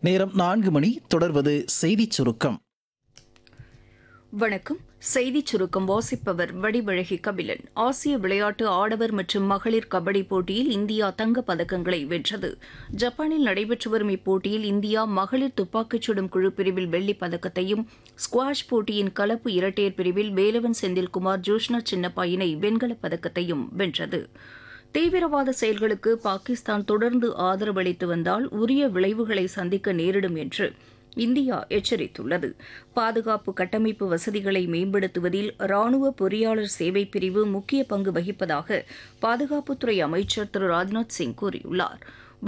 நேரம் 4 மணி. தொடர்வது செய்திச் சுருக்கம். வணக்கம். செய்திச் சுருக்கம் வாசிப்பவர் வடிவழகி கபிலன். ஆசிய விளையாட்டு ஆடவர் மற்றும் மகளிர் கபடி போட்டியில் இந்தியா தங்கப் பதக்கங்களை வென்றது. ஜப்பானில் நடைபெற்று வரும் இப்போட்டியில் இந்தியா மகளிர் துப்பாக்கிச் சுடும் குழு பிரிவில் வெள்ளிப் பதக்கத்தையும், ஸ்குவாஷ் போட்டியின் கலப்பு இரட்டையர் பிரிவில் வேலவன் செந்தில்குமார் ஜோஷ்னா சின்னப்பா இணை வெண்கலப் பதக்கத்தையும் வென்றது. தீவிரவாத செயல்களுக்கு பாகிஸ்தான் தொடர்ந்து ஆதரவளித்து வந்தால் உரிய விளைவுகளை சந்திக்க நேரிடும் என்று இந்தியா எச்சரித்துள்ளது. பாதுகாப்பு கட்டமைப்பு வசதிகளை மேம்படுத்துவதில் ராணுவ பொறியாளர் சேவை பிரிவு முக்கிய பங்கு வகிப்பதாக பாதுகாப்புத்துறை அமைச்சர் திரு ராஜ்நாத் சிங் கூறியுள்ளார்.